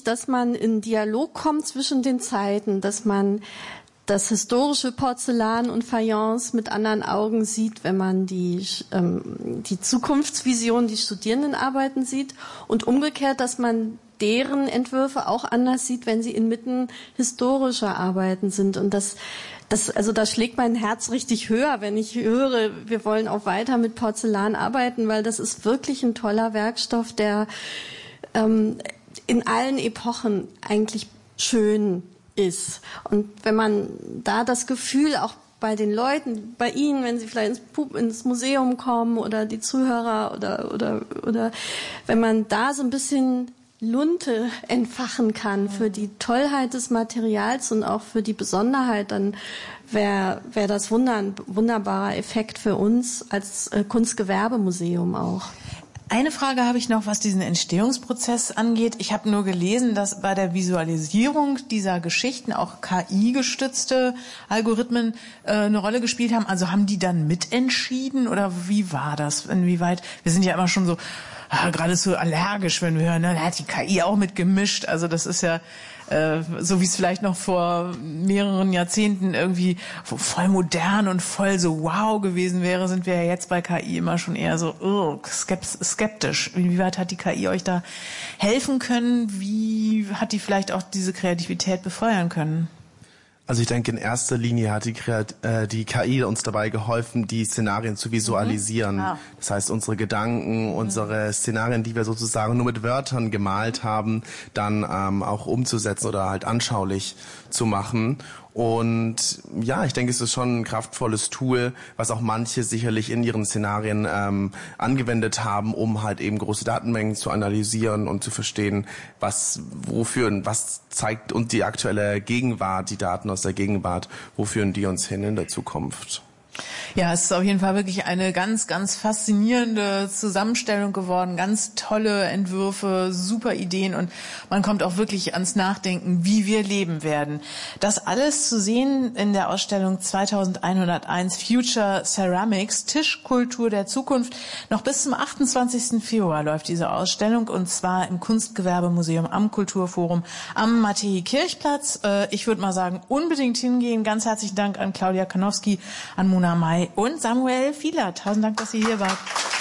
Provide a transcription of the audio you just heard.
wichtig, dass man in Dialog kommt zwischen den Zeiten, dass man das historische Porzellan und Fayence mit anderen Augen sieht, wenn man die Zukunftsvision, die Studierendenarbeiten sieht, und umgekehrt, dass man deren Entwürfe auch anders sieht, wenn sie inmitten historischer Arbeiten sind. Und also da schlägt mein Herz richtig höher, wenn ich höre, wir wollen auch weiter mit Porzellan arbeiten, weil das ist wirklich ein toller Werkstoff, der in allen Epochen eigentlich schön ist. Und wenn man da das Gefühl auch bei den Leuten, bei Ihnen, wenn Sie vielleicht ins Museum kommen oder die Zuhörer oder wenn man da so ein bisschen Lunte entfachen kann für die Tollheit des Materials und auch für die Besonderheit, dann wäre das ein wunderbarer Effekt für uns als Kunstgewerbemuseum auch. Eine Frage habe ich noch, was diesen Entstehungsprozess angeht. Ich habe nur gelesen, dass bei der Visualisierung dieser Geschichten auch KI-gestützte Algorithmen eine Rolle gespielt haben. Also haben die dann mitentschieden oder wie war das? Inwieweit? Wir sind ja immer schon so geradezu allergisch, wenn wir hören, da hat die KI auch mitgemischt. Also das ist ja so wie es vielleicht noch vor mehreren Jahrzehnten irgendwie voll modern und voll so wow gewesen wäre, sind wir ja jetzt bei KI immer schon eher so skeptisch. Inwieweit hat die KI euch da helfen können? Wie hat die vielleicht auch diese Kreativität befeuern können? Also ich denke, in erster Linie hat die KI uns dabei geholfen, die Szenarien zu visualisieren. Ah. Das heißt, unsere Gedanken, unsere Szenarien, die wir sozusagen nur mit Wörtern gemalt haben, dann auch umzusetzen oder halt anschaulich zu machen. Und ja, ich denke, es ist schon ein kraftvolles Tool, was auch manche sicherlich in ihren Szenarien angewendet haben, um halt eben große Datenmengen zu analysieren und zu verstehen, was zeigt uns die aktuelle Gegenwart, die Daten aus der Gegenwart, wo führen die uns hin in der Zukunft. Ja, es ist auf jeden Fall wirklich eine ganz, ganz faszinierende Zusammenstellung geworden. Ganz tolle Entwürfe, super Ideen und man kommt auch wirklich ans Nachdenken, wie wir leben werden. Das alles zu sehen in der Ausstellung 2101 Future Ceramics, Tischkultur der Zukunft. Noch bis zum 28. Februar läuft diese Ausstellung und zwar im Kunstgewerbemuseum am Kulturforum am Matthäi-Kirchplatz. Ich würde mal sagen, unbedingt hingehen. Ganz herzlichen Dank an Claudia Kanowski, an Mona May und Samuel Fieler. Tausend Dank, dass Sie hier wart.